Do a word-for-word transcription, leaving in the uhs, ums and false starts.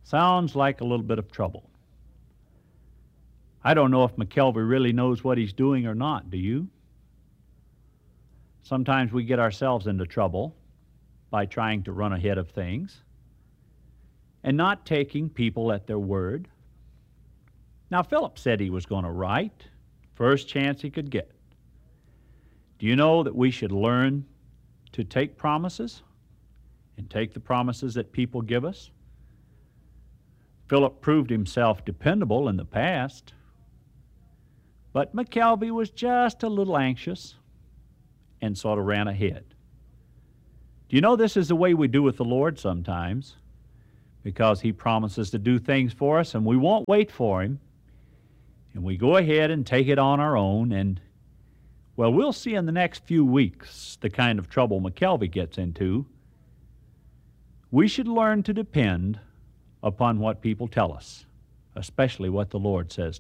Sounds like a little bit of trouble. I don't know if McKelvey really knows what he's doing or not, do you? Sometimes we get ourselves into trouble by trying to run ahead of things and not taking people at their word. Now, Philip said he was going to write, first chance he could get. Do you know that we should learn to take promises and take the promises that people give us? Philip proved himself dependable in the past, but McKelvey was just a little anxious and sort of ran ahead. Do you know this is the way we do with the Lord sometimes? Because he promises to do things for us and we won't wait for him, and we go ahead and take it on our own, and well, we'll see in the next few weeks the kind of trouble McKelvey gets into. We should learn to depend upon what people tell us, especially what the Lord says